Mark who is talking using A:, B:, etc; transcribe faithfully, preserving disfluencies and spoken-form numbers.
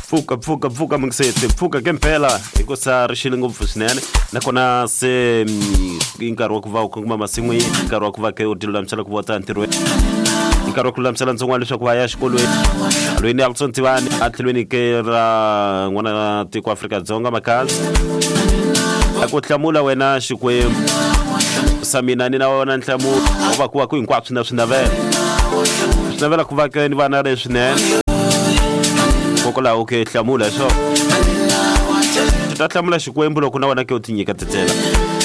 A: Pfuka pfuka pfuka mngisete pfuka kempela ikosa rishile ngopfu swinene nakona se nkarhi wa ku va ku kuma masin'wini nkarhi wa ku va ke u tilulamisela ku vota ntirhweni nkarhi wa ku lulamisela ntsongwana leswaku va ya xikolweni loyi ni Alson Tivani a tlhelweni ke ra n'wana tiko Afrika-Dzonga makazi a ku hlamula wena Xikwembu samina ni na wona nhlamulo u va ku va ku hinkwaswo na swinavela swinavela ku va ke ni vana leswinene kokola okay hlamula so ta hlamula Xikwembu loko na wena ke u tinyika tetela